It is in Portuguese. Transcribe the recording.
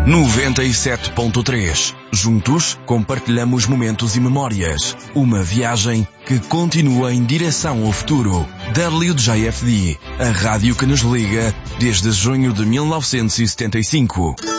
97.3. Juntos compartilhamos momentos e memórias. Uma viagem que continua em direção ao futuro. WJFD, a rádio que nos liga desde junho de 1975.